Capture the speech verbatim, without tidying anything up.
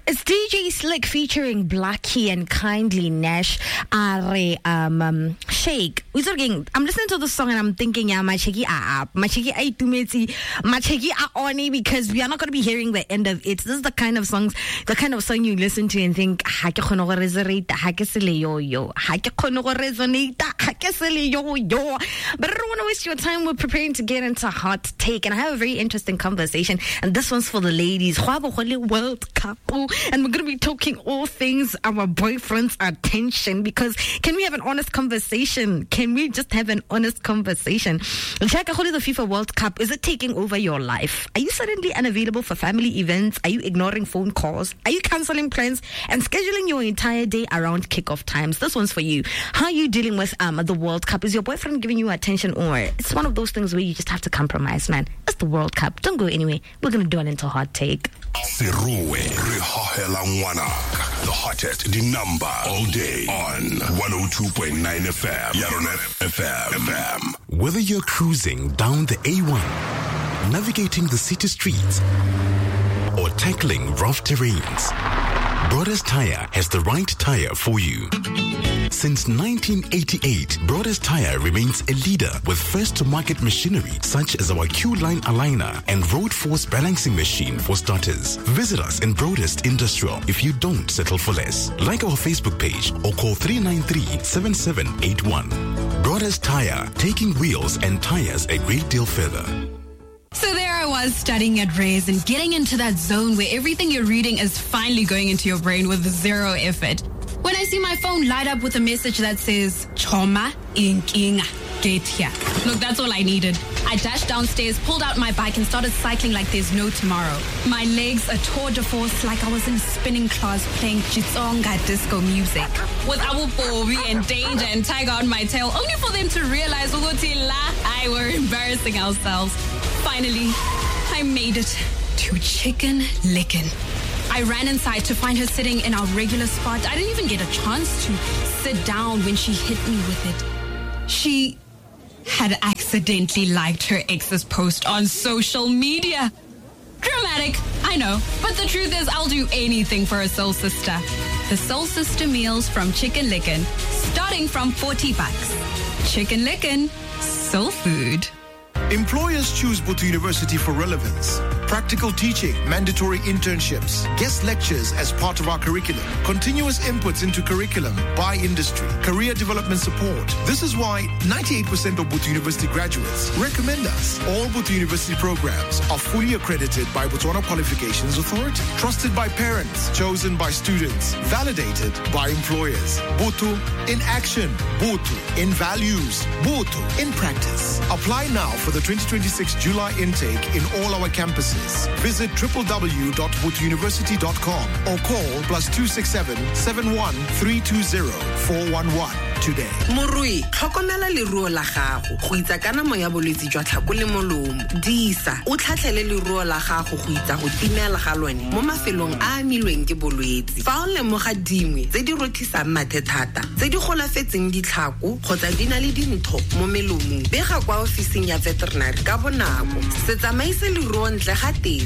It's D J Slick featuring Blackie and Kindly Nash. Are um, um Shake. We're talking. I'm listening to the song and I'm thinking, yeah, my cheki are up, my cheki are tumeti, my cheki are oni, because we are not going to be hearing the end of it. This is the kind of songs, the kind of song you listen to and think, ha ke khono go resonate, ha ke se le yo yo, ha ke khono go resonate, ha ke se le yo yo. But I don't want to waste your time. We're preparing to get into Hot Take, and I have a very interesting conversation. And this one's for the ladies. World Cup, and we're going to be talking all things our boyfriend's attention. Because can we have an honest conversation? Can we just have an honest conversation? The FIFA World Cup, is it taking over your life? Are you suddenly unavailable for family events? Are you ignoring phone calls? Are you cancelling plans and scheduling your entire day around kickoff times? This one's for you. How are you dealing with um the World Cup? Is your boyfriend giving you attention, or it's one of those things where you just have to compromise, man? It's the World Cup. Don't go anywhere. We're going to do it into Hot Take. The hottest, the number all day on one oh two point nine F M. Yaronet F M. Whether you're cruising down the A one, navigating the city streets, or tackling rough terrains, Brothers Tire has the right tire for you. Since nineteen eighty-eight, Brothers Tire remains a leader with first-to-market machinery such as our Q-Line aligner and Road Force balancing machine for starters. Visit us in Broadest Industrial if you don't settle for less. Like our Facebook page or call three nine three, seven seven eight one. Brothers Tire, taking wheels and tires a great deal further. So there I was studying at Ray's and getting into that zone where everything you're reading is finally going into your brain with zero effort. When I see my phone light up with a message that says, Choma inkinga, get here. Look, that's all I needed. I dashed downstairs, pulled out my bike and started cycling like there's no tomorrow. My legs a tour de force like I was in spinning class playing Chitsonga disco music. With Abu Bobi and Danger and Tiger on my tail, only for them to realize Uguti La, I were embarrassing ourselves. Finally, I made it to Chicken Licken. I ran inside to find her sitting in our regular spot. I didn't even get a chance to sit down when she hit me with it. She had accidentally liked her ex's post on social media. Dramatic, I know. But the truth is, I'll do anything for a soul sister. The Soul Sister meals from Chicken Licken, starting from forty bucks. Chicken Licken, soul food. Employers choose Botho University for relevance. Practical teaching, mandatory internships, guest lectures as part of our curriculum, continuous inputs into curriculum by industry, career development support. This is why ninety-eight percent of Botho University graduates recommend us. All Botho University programs are fully accredited by Botswana Qualifications Authority, trusted by parents, chosen by students, validated by employers. Botho in action, Botho in values, Botho in practice. Apply now for the twenty twenty-six July intake in all our campuses. Visit w w w dot botho university dot com or call plus two six seven, seven one three two zero, four one one today. Morui, tlhokomela leruo la gago go itsa kana moya bolwetse jwa tlhako le molomo. Disa o tlhatlhele leruo la gago go itsa go timela ga lone mo mafelong a amilweng ke bolwetse. Fa o lemoga dingwe tse di rothisang mathe thata, tse di golafetseng ditlhako kgotsa di na le dintho mo melomong, bega kwa ofising ya veterinary ka bonako. Se tsamaise leruo ntle ga